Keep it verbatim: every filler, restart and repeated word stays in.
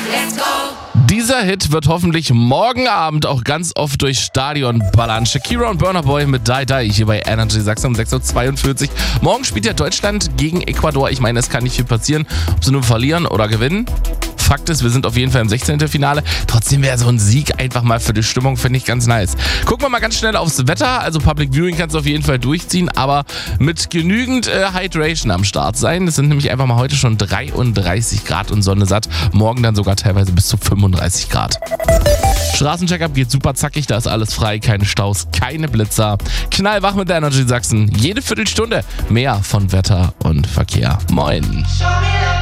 Let's go! Dieser Hit wird hoffentlich morgen Abend auch ganz oft durchs Stadion ballern. Shakira und Burna Boy mit Die Die hier bei Energy Sachsen um sechs Uhr zweiundvierzig. Morgen spielt ja Deutschland gegen Ecuador. Ich meine, es kann nicht viel passieren, ob sie nur verlieren oder gewinnen. Fakt ist, wir sind auf jeden Fall im sechzehnten Finale. Trotzdem wäre so ein Sieg einfach mal für die Stimmung, finde ich ganz nice. Gucken wir mal ganz schnell aufs Wetter. Also Public Viewing kannst du auf jeden Fall durchziehen, aber mit genügend äh, Hydration am Start sein. Es sind nämlich einfach mal heute schon dreiunddreißig Grad und Sonne satt. Morgen dann sogar teilweise bis zu fünfunddreißig Grad. Straßencheckup geht super zackig, da ist alles frei, keine Staus, keine Blitzer. Knallwach mit der Energy Sachsen. Jede Viertelstunde mehr von Wetter und Verkehr. Moin.